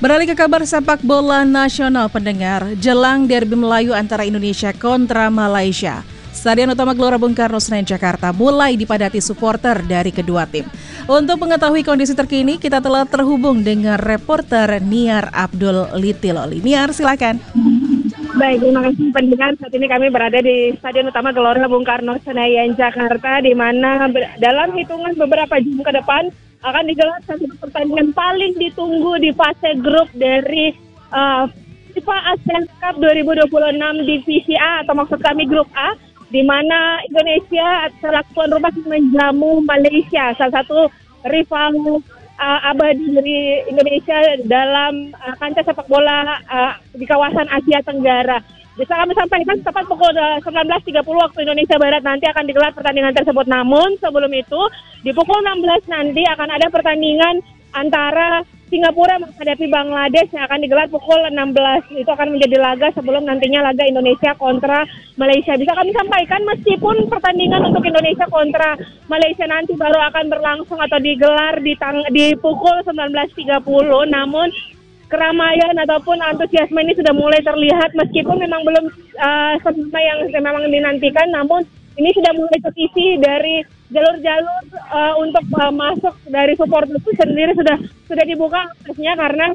Beralih ke kabar sepak bola nasional pendengar, jelang derby Melayu antara Indonesia kontra Malaysia. Stadion Utama Gelora Bung Karno Senen Jakarta mulai dipadati supporter dari kedua tim. Untuk mengetahui kondisi terkini, kita telah terhubung dengan reporter Niar Abdul Litiloli. Niar, silakan. Baik, terima kasih pendengar. Saat ini kami berada di Stadion Utama Gelora Bung Karno Senayan Jakarta, di mana dalam hitungan beberapa jam ke depan akan digelar satu pertandingan paling ditunggu di fase grup dari FIFA Asian Cup 2026 Divisi A, atau maksud kami grup A, di mana Indonesia selaku tuan rumah menjamu Malaysia, salah satu rival abadi dari Indonesia dalam kancah sepak bola di kawasan Asia Tenggara. Bisa kami sampaikan tepat pukul 19.30 waktu Indonesia Barat nanti akan digelar pertandingan tersebut. Namun sebelum itu di pukul 16 nanti akan ada pertandingan antara Singapura menghadapi Bangladesh yang akan digelar pukul 16. Itu akan menjadi laga sebelum nantinya laga Indonesia kontra Malaysia. Bisa kami sampaikan meskipun pertandingan untuk Indonesia kontra Malaysia nanti baru akan berlangsung atau digelar di pukul 19.30, namun keramaian ataupun antusiasme ini sudah mulai terlihat meskipun memang belum semua yang memang dinantikan, namun ini sudah mulai terisi dari jalur-jalur untuk masuk dari supporter itu sendiri sudah dibuka aksesnya, karena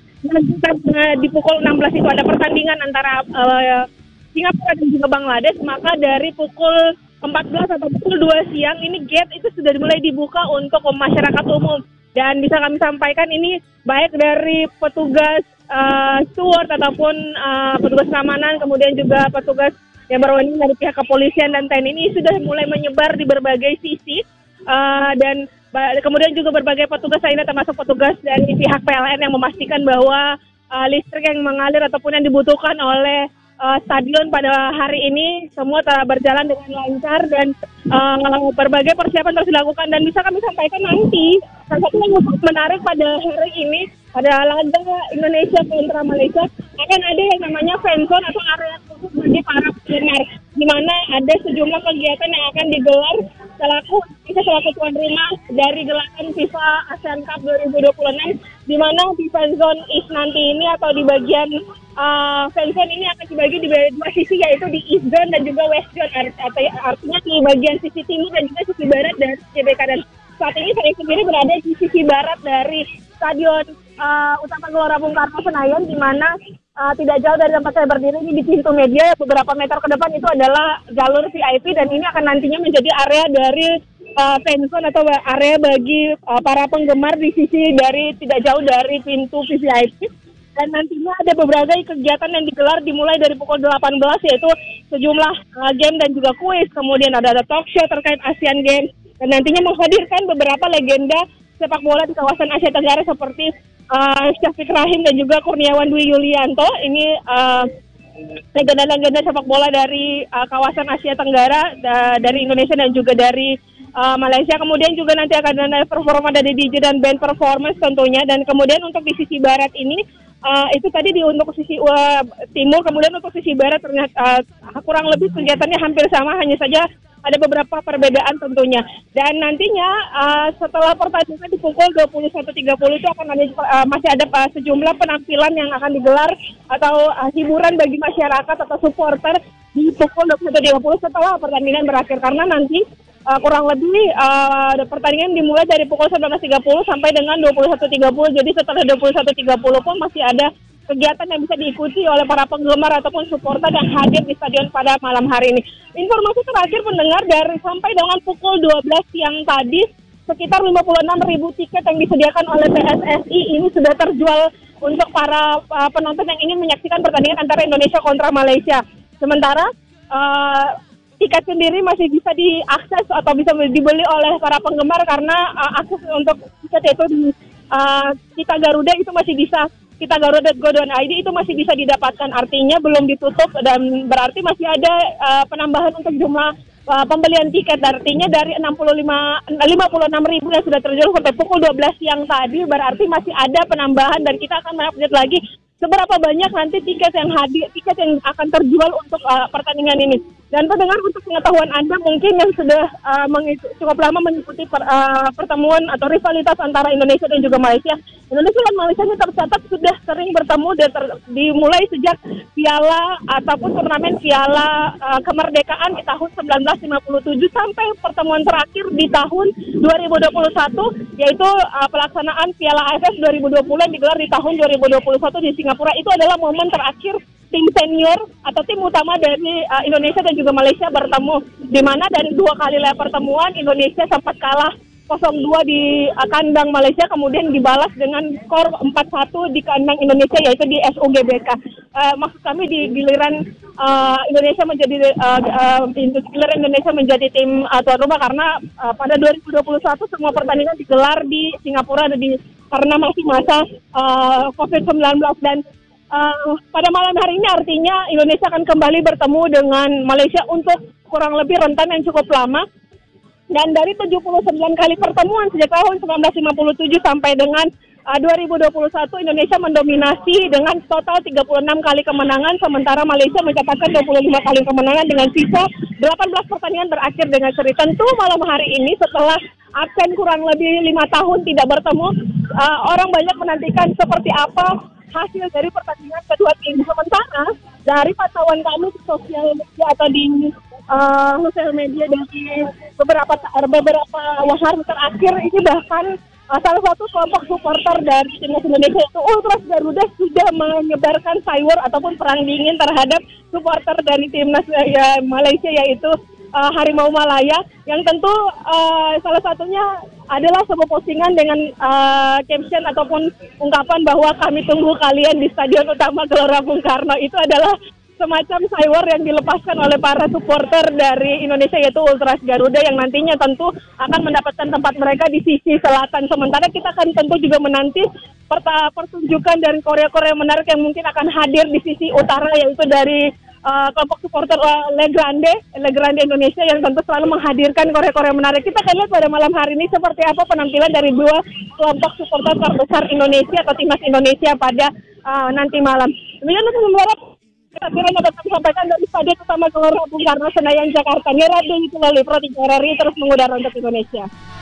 di pukul 16 itu ada pertandingan antara Singapura dan juga Bangladesh, maka dari pukul 14 atau pukul 2 siang ini gate itu sudah mulai dibuka untuk masyarakat umum. Dan bisa kami sampaikan ini baik dari petugas steward ataupun petugas keamanan, kemudian juga petugas yang berwenang dari pihak kepolisian dan TNI ini sudah mulai menyebar di berbagai sisi, dan kemudian juga berbagai petugas lainnya termasuk petugas dari pihak PLN yang memastikan bahwa listrik yang mengalir ataupun yang dibutuhkan oleh stadion pada hari ini semua telah berjalan dengan lancar, dan berbagai persiapan terus dilakukan. Dan bisa kami sampaikan nanti salah satu yang menarik pada hari ini, pada laga Indonesia kontra Malaysia, akan ada yang namanya fanzone atau area khusus bagi para penggemar, di mana ada sejumlah kegiatan yang akan digelar selaku tuan rumah dari gelaran FIFA Asian Cup 2026, di mana di fanzone East nanti ini atau di bagian fanzone ini akan dibagi di dua sisi, yaitu di East Zone dan juga West Zone, artinya di bagian sisi timur dan juga sisi barat dari GBK. Dan saat ini saya sendiri berada di sisi barat dari Stadion Utama Gelora Bung Karno Senayan, di mana tidak jauh dari tempat saya berdiri ini di pintu media, beberapa meter ke depan itu adalah jalur VIP, dan ini akan nantinya menjadi area dari fanzone atau area bagi para penggemar di sisi dari tidak jauh dari pintu VIP. Dan nantinya ada beberapa kegiatan yang digelar dimulai dari pukul 18, yaitu sejumlah game dan juga kuis, kemudian ada talk show terkait Asian Games, dan nantinya menghadirkan beberapa legenda sepak bola di kawasan Asia Tenggara seperti Syafiq Rahim dan juga Kurniawan Dwi Yulianto. Ini legenda-legenda sepak bola dari kawasan Asia Tenggara, dari Indonesia dan juga dari Malaysia. Kemudian juga nanti akan ada performa dari DJ dan band performance tentunya. Dan kemudian untuk di sisi barat ini itu tadi untuk sisi timur, kemudian untuk sisi barat ternyata kurang lebih kegiatannya hampir sama, hanya saja ada beberapa perbedaan tentunya. Dan nantinya setelah pertandingan di pukul 21.30 itu akan ada masih ada sejumlah penampilan yang akan digelar atau hiburan bagi masyarakat atau supporter di pukul 21.30 setelah pertandingan berakhir, karena nanti kurang lebih pertandingan dimulai dari pukul 19.30 sampai dengan 21.30. Jadi setelah 21.30 pun masih ada kegiatan yang bisa diikuti oleh para penggemar ataupun supporter yang hadir di stadion pada malam hari ini. Informasi terakhir pendengar, dari sampai dengan pukul 12 siang tadi, sekitar 56.000 tiket yang disediakan oleh PSSI ini sudah terjual untuk para penonton yang ingin menyaksikan pertandingan antara Indonesia kontra Malaysia. Sementara tiket sendiri masih bisa diakses atau bisa dibeli oleh para penggemar, karena akses untuk tiket itu di Kita Garuda itu masih bisa, Kita Garuda.go.id itu masih bisa didapatkan, artinya belum ditutup, dan berarti masih ada penambahan untuk jumlah pembelian tiket. Artinya dari 56.000 yang sudah terjual sampai pukul 12 siang tadi, berarti masih ada penambahan, dan kita akan mengupdate lagi seberapa banyak nanti tiket yang akan terjual untuk pertandingan ini. Dan pendengar, untuk pengetahuan Anda mungkin yang sudah cukup lama mengikuti pertemuan atau rivalitas antara Indonesia dan juga Malaysia. Indonesia dan Malaysia ini tercatat sudah sering bertemu dan dimulai sejak piala ataupun turnamen piala kemerdekaan di tahun 1957 sampai pertemuan terakhir di tahun 2021, yaitu pelaksanaan Piala AFF 2020 yang digelar di tahun 2021 di Singapura. Itu adalah momen terakhir tim senior atau tim utama dari Indonesia dan juga Malaysia bertemu, di mana dari 2 kali pertemuan Indonesia sempat kalah 0-2 di kandang Malaysia, kemudian dibalas dengan skor 4-1 di kandang Indonesia, yaitu di SUGBK. Maksud kami di giliran Indonesia menjadi tim tuan rumah, karena pada 2021 semua pertandingan digelar di Singapura karena masih masa COVID-19, dan pada malam hari ini artinya Indonesia akan kembali bertemu dengan Malaysia untuk kurang lebih rentan yang cukup lama. Dan dari 79 kali pertemuan sejak tahun 1957 sampai dengan 2021, Indonesia mendominasi dengan total 36 kali kemenangan, sementara Malaysia mencatatkan 25 kali kemenangan dengan sisa 18 pertandingan berakhir dengan seri. Tentu malam hari ini setelah absen kurang lebih 5 tahun tidak bertemu, orang banyak menantikan seperti apa hasil dari pertandingan kedua tim. Sementara dari pantauan kami di sosial media atau di sosial media dari beberapa wahana terakhir ini, bahkan salah satu kelompok supporter dari timnas Indonesia yaitu Ultras Garuda sudah menyebarkan cyber ataupun perang dingin terhadap supporter dari timnas Malaysia, yaitu Harimau Malaya, yang tentu salah satunya adalah sebuah postingan dengan caption ataupun ungkapan bahwa kami tunggu kalian di Stadion Utama Gelora Bung Karno. Itu adalah semacam cyber yang dilepaskan oleh para supporter dari Indonesia, yaitu Ultras Garuda, yang nantinya tentu akan mendapatkan tempat mereka di sisi selatan. Sementara kita akan tentu juga menanti pertunjukan dari Korea menarik yang mungkin akan hadir di sisi utara, yaitu dari kelompok supporter Le Grande Indonesia, yang tentu selalu menghadirkan Korea menarik. Kita akan lihat pada malam hari ini seperti apa penampilan dari 2 kelompok supporter terbesar Indonesia atau timnas Indonesia pada nanti malam. Demikian untuk memperoleh kira-kira dapat kami sampaikan dari Stadion Utama Gelora Bung Karno Senayan Jakarta. Nira Dewi Tulali, Pro 3 RRI terus mengudara untuk Indonesia.